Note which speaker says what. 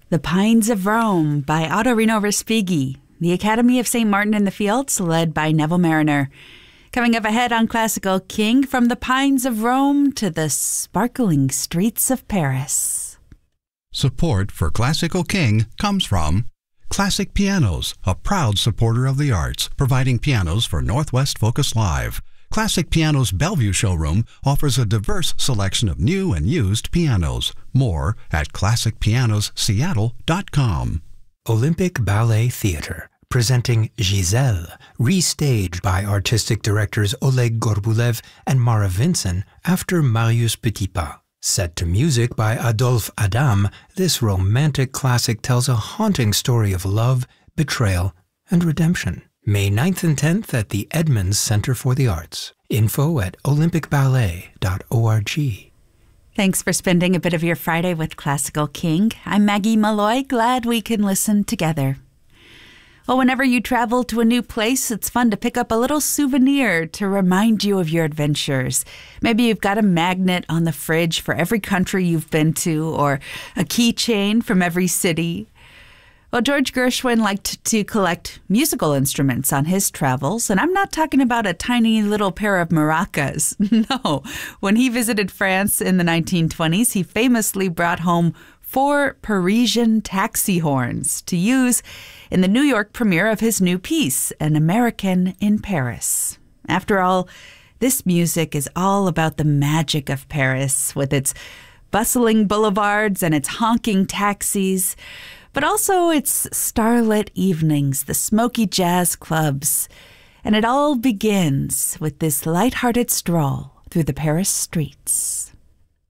Speaker 1: The Pines of Rome by Ottorino Respighi, the Academy of St. Martin in the Fields, led by Neville Mariner. Coming up ahead on Classical King, from the Pines of Rome to the sparkling streets of Paris.
Speaker 2: Support for Classical King comes from Classic Pianos, a proud supporter of the arts, providing pianos for Northwest Focus Live. Classic Pianos Bellevue showroom offers a diverse selection of new and used pianos. More at classicpianosseattle.com.
Speaker 3: Olympic Ballet Theatre, presenting Giselle, restaged by artistic directors Oleg Gorbulev and Mara Vinson after Marius Petipa. Set to music by Adolphe Adam, this romantic classic tells a haunting story of love, betrayal, and redemption. May 9th and 10th at the Edmonds Center for the Arts. Info at olympicballet.org.
Speaker 1: Thanks for spending a bit of your Friday with Classical King. I'm Maggie Malloy, glad we can listen together. Well, whenever you travel to a new place, it's fun to pick up a little souvenir to remind you of your adventures. Maybe you've got a magnet on the fridge for every country you've been to, or a keychain from every city. Well, George Gershwin liked to collect musical instruments on his travels, and I'm not talking about a tiny little pair of maracas. No, when he visited France in the 1920s, he famously brought home 4 Parisian taxi horns to use in the New York premiere of his new piece, An American in Paris. After all, this music is all about the magic of Paris, with its bustling boulevards and its honking taxis, but also its starlit evenings, the smoky jazz clubs. And it all begins with this lighthearted stroll through the Paris streets.